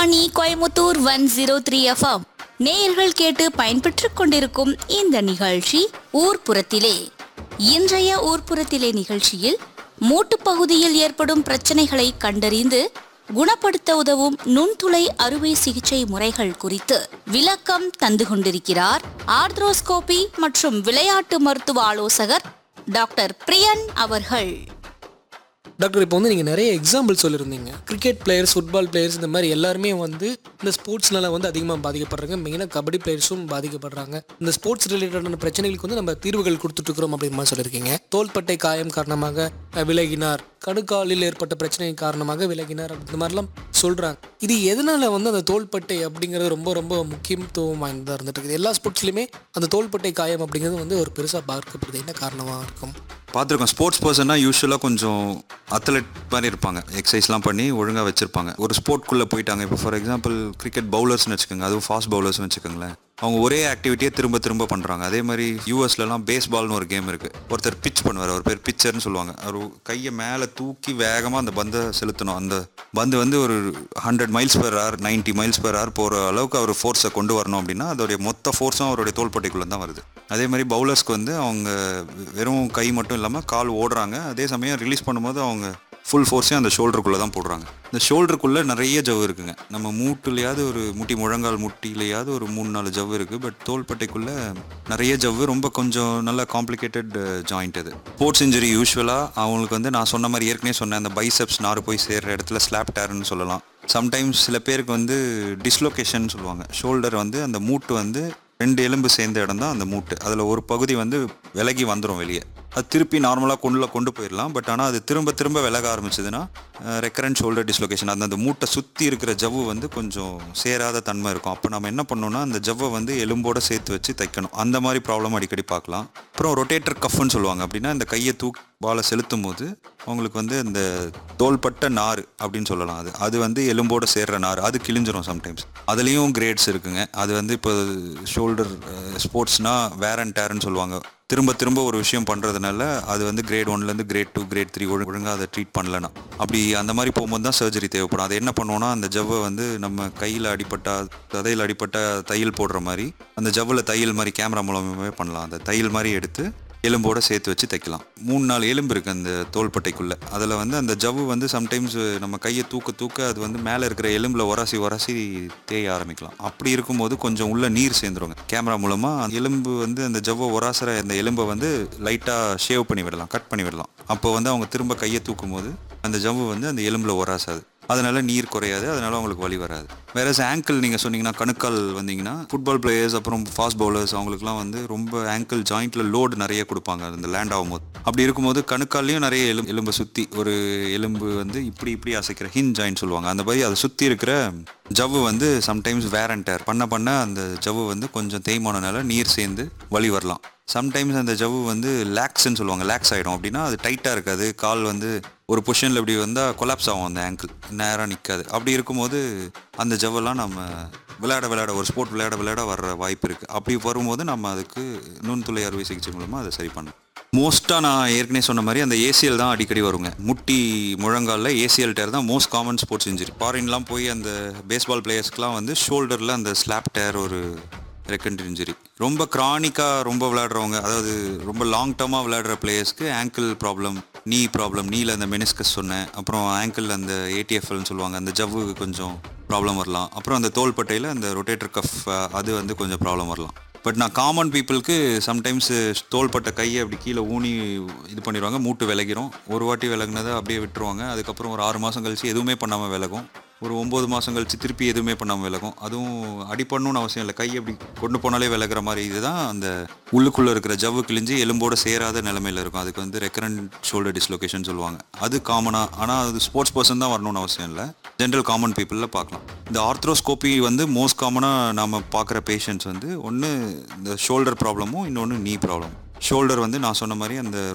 அணி கோயமுத்தூர் 103 எஃப்எம் நேயர்கள் கேட்டு பயன்பெற்றுக் கொண்டிருக்கும் இந்த நிகழ்ச்சி ஊர்ப்புறத்திலே. இன்றைய ஊர்ப்புறத்திலே நிகழ்ச்சியில் மூட்டுப் பகுதியில் ஏற்படும் பிரச்சனைகளை கண்டறிந்து குணப்படுத்த உதவும் நுண்துளை அறுவை சிகிச்சை முறைகள் குறித்து விளக்கம் தந்து கொண்டிருக்கிறார் ஆர்த்ரோஸ்கோபி மற்றும் விளையாட்டு மருத்துவ ஆலோசகர் டாக்டர் பிரியன் அவர்கள். டாக்டர், இப்போ நீங்கள் நிறைய எக்ஸாம்பிள் சொல்லியிருந்தீங்க. கிரிக்கெட் பிளேயர்ஸ், ஃபுட்பால் பிளேயர்ஸ், இந்த மாதிரி எல்லாருமே இந்த ஸ்போர்ட்ஸ்னால அதிகமாக பாதிக்கப்படுறாங்க. மெயினாக கபடி பிளேயர்ஸும் பாதிக்கப்படுறாங்க. இந்த ஸ்போர்ட்ஸ் ரிலேட்டடான பிரச்சனைகளுக்கு நம்ம தீர்வுகள் கொடுத்துட்ருக்குறோம் அப்படின்னு மாதிரி சொல்லியிருக்கீங்க. தோள்பட்டை காயம் காரணமாக விலகினார், கணுக்காலில் ஏற்பட்ட பிரச்சனை காரணமாக விலகினார், இந்த மாதிரிலாம் சொல்கிறாங்க. இது எதனால் அந்த தோள்பட்டை அப்படிங்கிறது ரொம்ப ரொம்ப முக்கியத்துவம் வாய்ந்ததாக இருந்துட்டு இருக்குது. எல்லா ஸ்போர்ட்ஸ்லையுமே அந்த தோள்பட்டை காயம் அப்படிங்கிறது ஒரு பெருசாக பார்க்கப்படுது. என்ன காரணமாக இருக்கும்? பார்த்துருக்கோம். ஸ்போர்ட்ஸ் பர்சன்னா யூஸ்வலாக கொஞ்சம் அத்லெட் மாதிரி இருப்பாங்க, எக்ஸசைஸ்லாம் பண்ணி ஒழுங்காக வச்சுருப்பாங்க. ஒரு ஸ்போர்ட்குள்ளே போயிட்டாங்க. இப்போ ஃபார் எக்ஸாம்பிள் கிரிக்கெட் பவுலர்ஸ்னு வச்சுக்கோங்க, அதுவும் ஃபாஸ்ட் பவுலர்ஸ்னு வச்சுக்கோங்களேன். அவங்க ஒரே ஆக்டிவிட்டியை திரும்ப திரும்ப பண்ணுறாங்க. அதே மாதிரி யூஎஸ்லலாம் பேஸ்பால்னு ஒரு கேம் இருக்குது. ஒருத்தர் பிச் பண்ணுவார், அவர் பேர் பிச்சர்னு சொல்லுவாங்க. அவர் கையை மேலே தூக்கி வேகமாக அந்த பந்தை செலுத்தணும். அந்த பந்து ஒரு 100 miles per hour 90 miles per hour போகிற அளவுக்கு அவர் ஃபோர்ஸை கொண்டு வரணும். அப்படின்னா அதோடைய மொத்த ஃபோர்ஸும் அவருடைய தோள்பட்டைக்குள்ளே தான் வருது. அதே மாதிரி பவுலர்ஸ்க்கு அவங்க வெறும் கை மட்டும் இல்லாமல் கால் ஓடுறாங்க. அதே சமயம் ரிலீஸ் பண்ணும்போது அவங்க ஃபுல் ஃபோர்ஸையும் அந்த ஷோல்டருக்குள்ளே தான் போடுறாங்க. இந்த ஷோல்டருக்குள்ளே நிறைய ஜவ்வு இருக்குங்க. நம்ம மூட்டுலையாவது ஒரு முழங்கால் முட்டிலையாவது ஒரு 3-4 ஜவ்வு இருக்குது. பட் தோள்பட்டைக்குள்ளே நிறைய ஜவ்வு, ரொம்ப கொஞ்சம் நல்ல காம்ப்ளிகேட்டட் ஜாயிண்ட் அது. ஸ்போர்ட்ஸ் இன்ஜுரி யூஸ்வலாக அவங்களுக்கு நான் சொன்ன மாதிரி ஏற்கனவே சொன்னேன், அந்த பைசெப்ஸ் நார் போய் சேர்ற இடத்துல ஸ்லாப் டேர்ன்னு சொல்லலாம். சம்டைம்ஸ் சில பேருக்கு டிஸ்லொகேஷன் சொல்லுவாங்க. ஷோல்டர் அந்த மூட்டு 2 எலும்பு சேர்ந்த இடம் தான் அந்த மூட்டு. அதில் ஒரு பகுதி விலகி வந்துடும் வெளியே. அது திருப்பி நார்மலாக கொண்டு போயிடலாம். பட் ஆனால் அது திரும்ப திரும்ப விலக ஆரம்பிச்சதுன்னா ரெக்கரண்ட் ஷோல்டர் டிஸ்லொகேஷன். அந்த மூட்டை சுற்றி இருக்கிற ஜவ்வு கொஞ்சம் சேராத தன்மை இருக்கும். அப்போ நம்ம என்ன பண்ணோம்னா அந்த ஜவ்வை எலும்போடு சேர்த்து வச்சு தைக்கணும். அந்த மாதிரி ப்ராப்ளம் அடிக்கடி பார்க்கலாம். அப்புறம் ரொட்டேட்டர் கஃப்னு சொல்லுவாங்க. அப்படின்னா இந்த கையை பாலை செலுத்தும் போது அவங்களுக்கு இந்த தோள்பட்ட நார் அப்படின்னு சொல்லலாம். அது எலும்போடு சேர்ற நார், அது கிழிஞ்சிரும் சம்டைம்ஸ். அதுலேயும் கிரேட்ஸ் இருக்குங்க. அது இப்போ ஷோல்டர் ஸ்போர்ட்ஸ்னால் வேர் அண்ட் டேர்ன்னு சொல்லுவாங்க. திரும்ப திரும்ப ஒரு விஷயம் பண்ணுறதுனால அது கிரேட் 1லேருந்து கிரேட் 2 கிரேட் 3 ஒழுங்காக அதை ட்ரீட் பண்ணலன்னா, அப்படி அந்த மாதிரி போகும்போது தான் சர்ஜரி தேவைப்படும். அது என்ன பண்ணுவோன்னா, அந்த ஜவ்வை நம்ம கையில் அடிப்பட்டா, சதையில் அடிப்பட்ட தையல் போடுற மாதிரி அந்த ஜவ்வில் தையல் மாதிரி கேமரா மூலமாகவே பண்ணலாம். அந்த தையல் மாதிரி எடுத்து எலும்போடு சேர்த்து வச்சு தைக்கலாம். 3-4 எலும்பு இருக்குது அந்த தோள்பட்டைக்குள்ளே. அதில் அந்த ஜவ்வு சம்டைம்ஸ் நம்ம கையை தூக்க அது மேலே இருக்கிற எலும்பில் உரசி தேய ஆரம்பிக்கலாம். அப்படி இருக்கும்போது கொஞ்சம் உள்ள நீர் சேர்ந்துருங்க. கேமரா மூலமாக எலும்பு அந்த ஜவ்வை உராசுற அந்த எலும்பை லைட்டாக ஷேவ் பண்ணி விடலாம், கட் பண்ணி விடலாம். அப்போ அவங்க திரும்ப கையை தூக்கும் போது அந்த ஜவ்வு அந்த எலும்பில் உராசாது. அதனால நீர் குறையாது, அதனால அவங்களுக்கு வலி வராது. வேற ஆங்கிள் நீங்கள் சொன்னீங்கன்னா, கணுக்கால் வந்தீங்கன்னா, ஃபுட்பால் பிளேயர்ஸ் அப்புறம் ஃபாஸ்ட் பவுலர்ஸ் அவங்களுக்குலாம் ரொம்ப ஆங்கிள் ஜாயிண்ட்ல லோடு நிறைய கொடுப்பாங்க அந்த லேண்ட் ஆகும்போது. அப்படி இருக்கும்போது கணுக்கால்லையும் நிறைய எலும்பை சுற்றி ஒரு எலும்பு இப்படி அசைக்கிற ஹிஞ்ச் ஜாயிண்ட் சொல்லுவாங்க. அந்த மாதிரி அதை சுற்றி இருக்கிற ஜவ்வு சம்டைம்ஸ் வேர் அண்ட் டேர் பண்ண அந்த ஜவ்வு கொஞ்சம் தேய்மானனால நீர் சேர்ந்து வலி வரலாம். சம்டைம்ஸ் அந்த ஜவ்வு லேக்ஸ்ன்னு சொல்லுவாங்க, லேக்ஸ் ஆகிடும். அப்படின்னா அது டைட்டாக இருக்காது. கால் ஒரு பொசிஷனில் இப்படி வந்தால் கொலாப்ஸ் ஆகும், அந்த ஆங்கிள் நேராக நிற்காது. அப்படி இருக்கும்போது அந்த ஜவ்வெல்லாம் நம்ம விளையாட ஒரு ஸ்போர்ட் விளையாட வர்ற வாய்ப்பு இருக்குது. அப்படி வரும்போது நம்ம அதுக்கு நுண்துளை அறுவை சிகிச்சை மூலமாக அதை சரி பண்ணணும். மோஸ்ட்டாக நான் ஏற்கனவே சொன்ன மாதிரி அந்த ஏசிஎல் தான் அடிக்கடி வருங்க. முட்டி முழங்காலில் ஏசிஎல் டேர் தான் மோஸ்ட் காமன் ஸ்போர்ட்ஸ் இன்ஜுரி. ஃபாரின்லாம் போய் அந்த பேஸ்பால் பிளேயர்ஸ்க்குலாம் ஷோல்டரில் அந்த ஸ்லாப் டேர் ஒரு ரெக்கண்ட் இன்ஜுரி. ரொம்ப கிரானிக்காக ரொம்ப விளையாடுறவங்க, அதாவது ரொம்ப லாங் டேர்மாக விளையாடுற பிளேயர்ஸ்க்கு ஆங்கிள் ப்ராப்ளம், நீல அந்த மெனிஸ்கஸ் சொன்னேன். அப்புறம் ஆங்கிள் அந்த ஏடிஎஃப்எல்னு சொல்லுவாங்க, அந்த ஜவ்வு கொஞ்சம் ப்ராப்ளம் வரலாம். அப்புறம் அந்த தோள்பட்டையில் அந்த ரொட்டேட்டர் கஃப் அது கொஞ்சம் ப்ராப்ளம் வரலாம். பட் நான் காமன் பீப்புளுக்கு சம்டைம்ஸ் தோள்பட்டை கையை அப்படி கீழே ஊனி இது பண்ணிடுவாங்க, மூட்டு விலகிரும். ஒரு வாட்டி விலகினதை அப்படியே விட்டுருவாங்க. அதுக்கப்புறம் ஒரு 6 மாதம் கழிச்சு எதுவுமே பண்ணாமல் விலகும். ஒரு 9 மாதம் கழிச்சு திருப்பி எதுவுமே பண்ணாமல் விலகும். அதுவும் அடிப்படணும்னு அவசியம் இல்லை, கை அப்படி கொண்டு போனாலே விலகிற மாதிரி. இதுதான் அந்த உள்ளுக்குள்ளே இருக்கிற ஜவ்வு கிழிஞ்சு எலும்போடு சேராத நிலைமையில் இருக்கும். அதுக்கு ரெக்கரண்ட் ஷோல்டர் டிஸ்லொகேஷன் சொல்லுவாங்க. அது காமனாக, ஆனால் அது ஸ்போர்ட்ஸ் பர்சன் தான் வரணும்னு அவசியம் இல்லை, ஜென்ரல் காமன் பீப்புளில் பார்க்கலாம். இந்த ஆர்த்ரோஸ்கோபி மோஸ்ட் காமனாக நம்ம பார்க்குற பேஷண்ட்ஸ் ஒன்று இந்த ஷோல்டர் ப்ராப்ளமும், இன்னொன்று நீ ப்ராப்ளம். ஷோல்டர் நான் சொன்ன மாதிரி அந்த